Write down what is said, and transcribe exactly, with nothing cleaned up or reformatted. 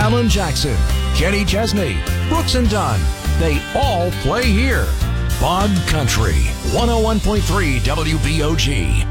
Alan Jackson, Kenny Chesney, Brooks and Dunn. They all play here. Bog Country, one oh one point three W B O G.